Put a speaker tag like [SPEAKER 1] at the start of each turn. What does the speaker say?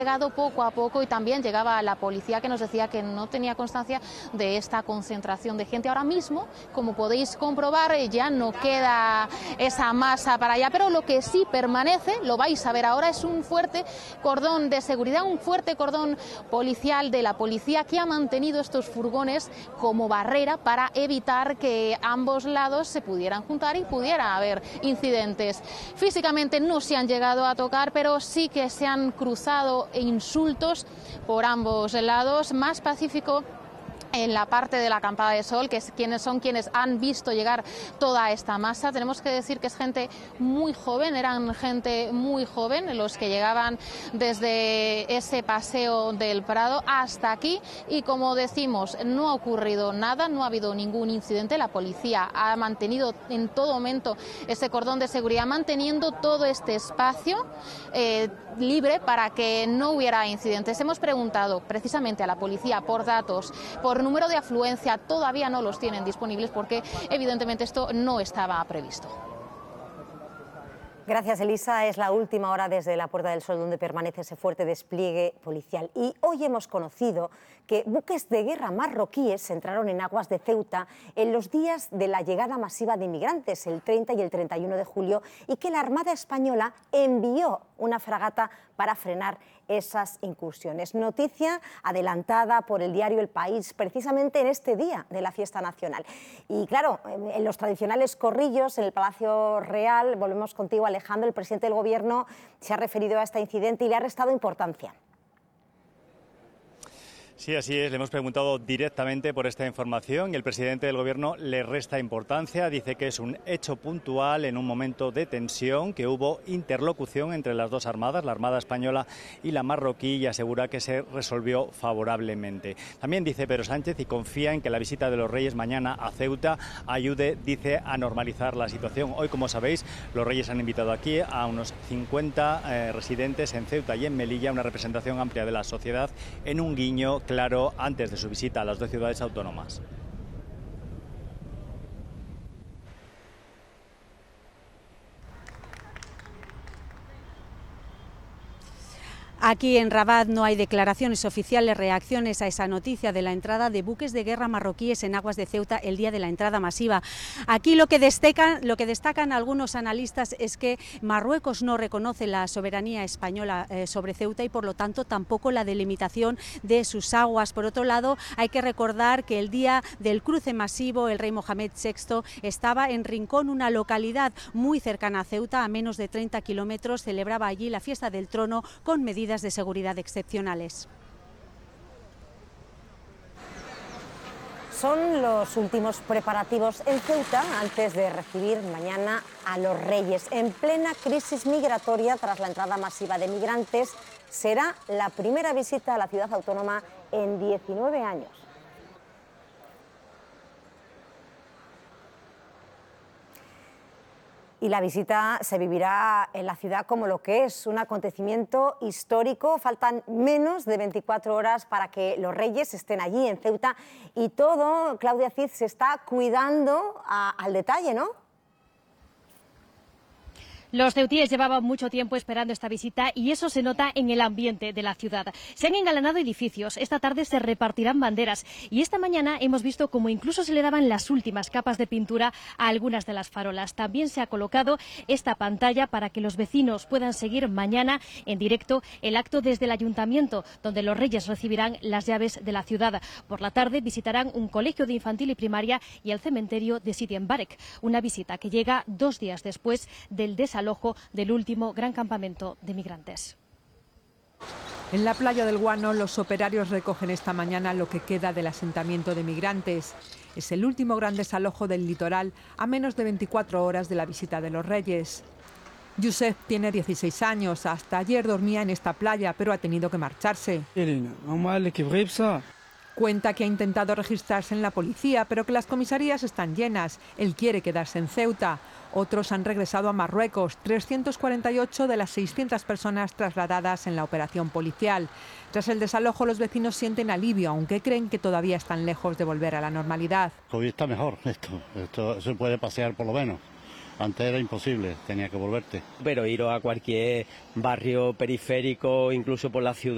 [SPEAKER 1] Llegado poco a poco y también llegaba la policía que nos decía que no tenía constancia de esta concentración de gente. Ahora mismo, como podéis comprobar, ya no queda esa masa para allá, pero lo que sí permanece, lo vais a ver ahora, es un fuerte cordón de seguridad, un fuerte cordón policial de la policía que ha mantenido estos furgones como barrera para evitar que ambos lados se pudieran juntar y pudiera haber incidentes. Físicamente no se han llegado a tocar, pero sí que se han cruzado insultos por ambos lados. Más pacífico en la parte de la Acampada de Sol, que es quienes han visto llegar toda esta masa. Tenemos que decir que es gente muy joven, eran gente muy joven los que llegaban desde ese paseo del Prado hasta aquí, y como decimos, no ha ocurrido nada, no ha habido ningún incidente. La policía ha mantenido en todo momento ese cordón de seguridad, manteniendo todo este espacio libre para que no hubiera incidentes. Hemos preguntado precisamente a la policía por datos, por número de afluencia. Todavía no los tienen disponibles porque evidentemente esto no estaba previsto.
[SPEAKER 2] Gracias, Elisa. Es la última hora desde la Puerta del Sol donde permanece ese fuerte despliegue policial. Y hoy hemos conocido que buques de guerra marroquíes entraron en aguas de Ceuta en los días de la llegada masiva de inmigrantes, el 30 y el 31 de julio, y que la Armada Española envió una fragata para frenar esas incursiones. Noticia adelantada por el diario El País, precisamente en este día de la fiesta nacional. Y claro, en los tradicionales corrillos en el Palacio Real, volvemos contigo, Alejandro, el presidente del Gobierno se ha referido a este incidente y le ha restado importancia.
[SPEAKER 3] Sí, así es. Le hemos preguntado directamente por esta información y el presidente del Gobierno le resta importancia. Dice que es un hecho puntual en un momento de tensión, que hubo interlocución entre las dos armadas, la Armada Española y la marroquí, y asegura que se resolvió favorablemente. También dice Pedro Sánchez y confía en que la visita de los Reyes mañana a Ceuta ayude, dice, a normalizar la situación. Hoy, como sabéis, los Reyes han invitado aquí a unos 50 residentes en Ceuta y en Melilla, una representación amplia de la sociedad, en un guiño claro antes de su visita a las dos ciudades autónomas.
[SPEAKER 4] Aquí en Rabat no hay declaraciones oficiales, reacciones a esa noticia de la entrada de buques de guerra marroquíes en aguas de Ceuta el día de la entrada masiva. Aquí lo que destacan algunos analistas es que Marruecos no reconoce la soberanía española sobre Ceuta y por lo tanto tampoco la delimitación de sus aguas. Por otro lado, hay que recordar que el día del cruce masivo el rey Mohamed VI estaba en Rincón, una localidad muy cercana a Ceuta, a menos de 30 kilómetros, celebraba allí la fiesta del trono con medidas de seguridad excepcionales.
[SPEAKER 2] Son los últimos preparativos en Ceuta antes de recibir mañana a los Reyes. En plena crisis migratoria tras la entrada masiva de migrantes, será la primera visita a la ciudad autónoma en 19 años. Y la visita se vivirá en la ciudad como lo que es, un acontecimiento histórico. Faltan menos de 24 horas para que los Reyes estén allí en Ceuta y todo, Claudia Cid, se está cuidando al detalle, ¿no?
[SPEAKER 5] Los ceutíes llevaban mucho tiempo esperando esta visita y eso se nota en el ambiente de la ciudad. Se han engalanado edificios, esta tarde se repartirán banderas y esta mañana hemos visto cómo incluso se le daban las últimas capas de pintura a algunas de las farolas. También se ha colocado esta pantalla para que los vecinos puedan seguir mañana en directo el acto desde el ayuntamiento, donde los Reyes recibirán las llaves de la ciudad. Por la tarde visitarán un colegio de infantil y primaria y el cementerio de Sidi Mbarek, una visita que llega 2 días después del desalojo del último gran campamento de migrantes.
[SPEAKER 6] En la playa del Guano, los operarios recogen esta mañana lo que queda del asentamiento de migrantes. Es el último gran desalojo del litoral a menos de 24 horas de la visita de los Reyes. Youssef tiene 16 años. Hasta ayer dormía en esta playa, pero ha tenido que marcharse. Cuenta que ha intentado registrarse en la policía, pero que las comisarías están llenas. Él quiere quedarse en Ceuta. Otros han regresado a Marruecos, 348 de las 600 personas trasladadas en la operación policial. Tras el desalojo, los vecinos sienten alivio, aunque creen que todavía están lejos de volver a la normalidad.
[SPEAKER 7] Hoy está mejor esto se puede pasear por lo menos. Antes era imposible, tenía que volverte.
[SPEAKER 8] Pero ir a cualquier barrio periférico, incluso por la ciudad,